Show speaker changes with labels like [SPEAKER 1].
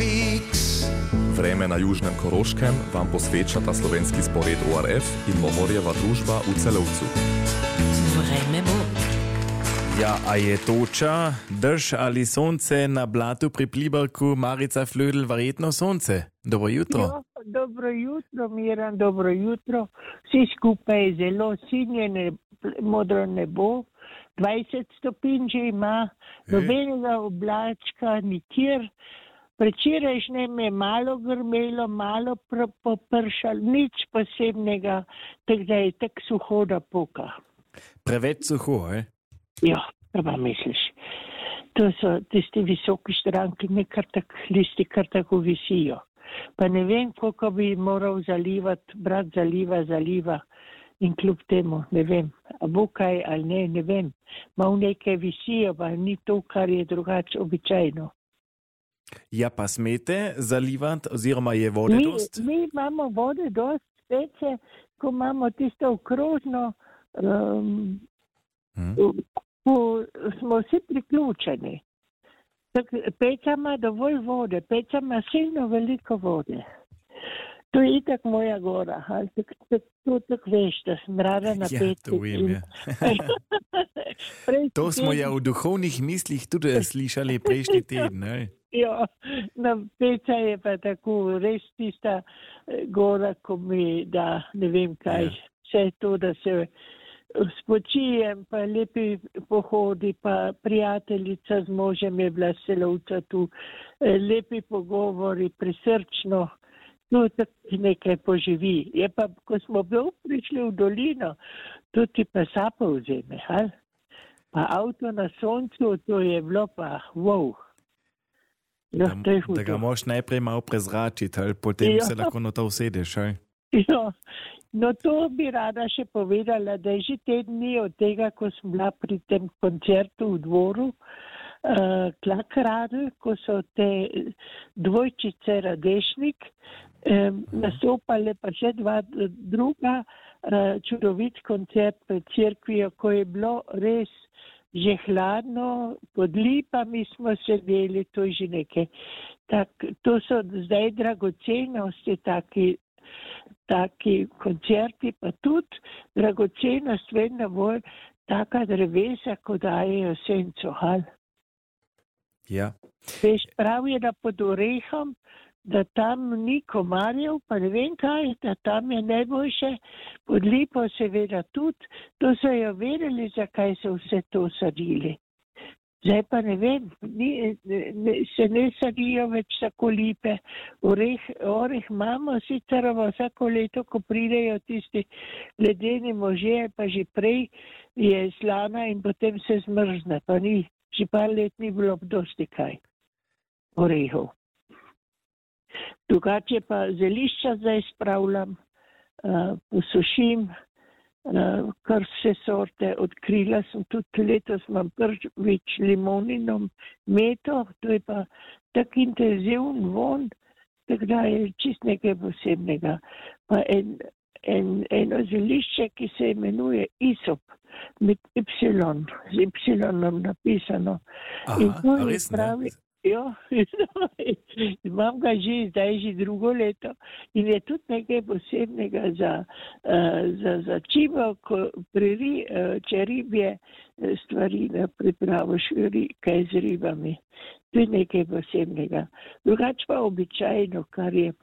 [SPEAKER 1] Vreme na južnem Koroškem vam posvečata slovenski spored ORF in Mohorjeva družba v Celovcu.
[SPEAKER 2] Vreme bo.
[SPEAKER 3] Ja, a je toča, drž ali sonce na blatu pri Pliberku, Marica Flödel, verjetno sonce. Dobro jutro.
[SPEAKER 4] Jo, dobro jutro, Miran, dobro jutro. Vsi skupaj je zelo sinje, modro nebo, 20 stopinj že ima, nobenega oblačka nikjer. Prečerajšnjem je malo grmelo, malo popršalo, nič posebnega, tako da je tako suho, da poka.
[SPEAKER 3] Preveč suho,
[SPEAKER 4] Ja, kaj pa misliš? To so tisti visoki štranki, listi kar tako visijo. Pa ne vem, koliko bi moral zalivati, brat zaliva in kljub temu, ne vem, a bo kaj ali ne vem. Mal nekaj visijo, pa ni to, kar je drugače običajno.
[SPEAKER 3] Ja, pa smete zalivati, oziroma je vode dost?
[SPEAKER 4] Mi imamo vode dost, spece, ko imamo tisto okrožno, smo vsi priključeni. Peca ima dovolj vode, peca ima silno veliko vode. To je itak moja gora, ali to tako veš, da sem rada na peci.
[SPEAKER 3] Ja, to vem, ja. To smo ja v duhovnih mislih tudi slišali prejšnji teden, ne?
[SPEAKER 4] Ja, na peca je pa tako res tista gora, ko mi da ne vem kaj. Vse to, da se spočijem, pa lepi pohodi, pa prijateljica z možem je bila Celovca tu, lepi pogovori, prisrčno, to tako nekaj poživi. Je pa, ko smo prišli v dolino, to ti pa sapo vzeme, ali? Pa avto na soncu, to je bilo pa wow.
[SPEAKER 3] Da ga moš najprej malo prezračiti, ali potem se lahko na to usedeš, ali?
[SPEAKER 4] Ja, no to bi rada še povedala, da je že tedni od tega, ko sem bila pri tem koncertu v dvoru, Klakrad, ko so te dvojčice Radešnik, nastopale pa še druga čudovit koncert pred cerkvijo, ko je bilo res že hladno, pod lipami smo sedeli, to je že nekaj. To so zdaj dragocenosti, taki koncerti, pa tudi dragocenost vedno bolj taka drevesa, ko dajejo senco, hal.
[SPEAKER 3] Ja.
[SPEAKER 4] Veš, prav je, da pod orehom, da tam ni komarjev, pa ne vem kaj, da tam je najboljše, pod lipo seveda tudi, to so jo vedeli, zakaj so vse to sadili. Zdaj pa ne vem, se ne sadijo več tako lipe, oreh imamo sicer vsako leto, ko pridejo tisti ledeni možje, pa že prej je slana in potem se zmrzne, pa ni, že par let ni bilo dosti kaj orehov. Drugače pa zelišča zdaj spravljam, posušim, kar vse sorte, odkrila sem tudi letos, imam prvič limonino meto, to je pa tak intenzivn von, tako da je čist nekaj posebnega. Pa eno zelišče, ki se imenuje isop, med Y, z Y napisano.
[SPEAKER 3] Aha, res ne?
[SPEAKER 4] Ja, imam ga zdaj že drugo leto in je tudi nekaj posebnega za čivo, če ribje stvari pripraviš, kaj z ribami. To je nekaj posebnega. Drugače pa običajno, kar je